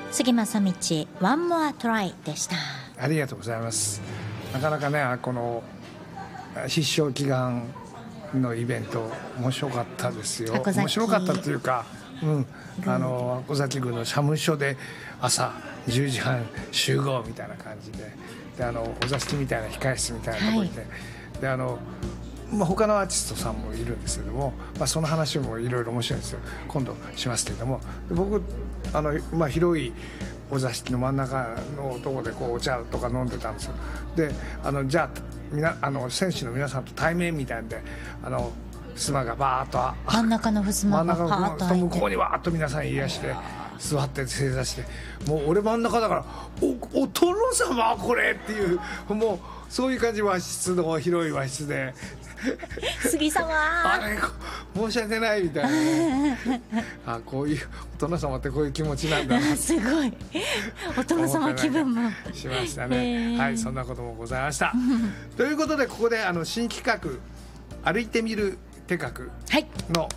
杉正道ワンモアトライでした。 ありがとうございます。なかなかね、この必勝祈願のイベント面白かったですよ。面白かったというか、箱崎宮の社務所で朝10時半集合みたいな感じで、お座敷みたいな控室みたいなところにね、他のアーティストさんもいるんですけども、その話もいろいろ面白いんですよ。今度しますけれども、僕広いお座敷の真ん中のところでお茶とか飲んでたんですよ。でじゃあ選手の皆さんと対面みたいなんで、襖がバーッと真ん中の襖がバーッと開いて、 向こうにわーっと皆さんいらして座って正座して、もう俺真ん中だからお殿様これっていう、もうそういう感じ。和室の広い和室で杉様あれ申し訳ないみたいなこういうお殿様ってこういう気持ちなんだなすごいお殿様気分もしましたね。はい、そんなこともございましたということで、ここで新企画歩いてみる手画の、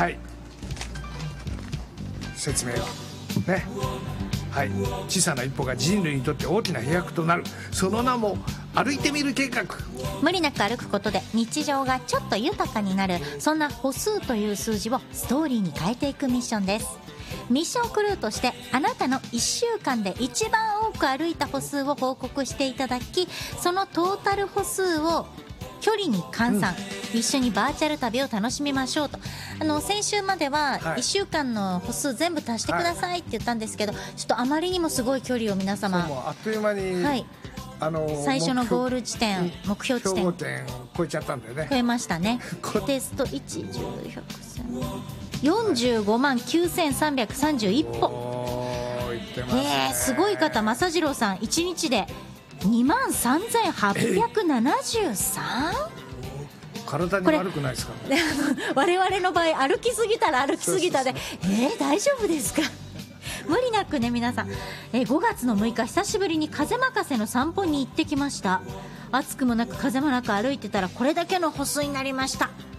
説明をね、小さな一歩が人類にとって大きな飛躍となる、その名も歩いてみる計画。 無理なく歩くことで日常がちょっと豊かになる、そんな歩数という数字をストーリーに変えていくミッションです。ミッションクルーとしてあなたの1週間で一番多く歩いた歩数を報告していただき、そのトータル歩数を距離に換算、一緒にバーチャル旅を楽しみましょうと。先週までは1週間の歩数全部足してくださいって言ったんですけど、ちょっとあまりにもすごい距離を皆様、 あっという間に、 最初のゴール地点、目標地点を超えちゃったんだよね。 超えましたね。テスト1、10、100、45万9331歩。すごい方、正次郎さん1日で2万3873。 体に悪くないですか？ 我々の場合歩きすぎたら歩きすぎたで、大丈夫ですか？無理なくね皆さん、5月の6日久しぶりに風任せの散歩に行ってきました。暑くもなく風もなく歩いてたらこれだけの歩数になりました。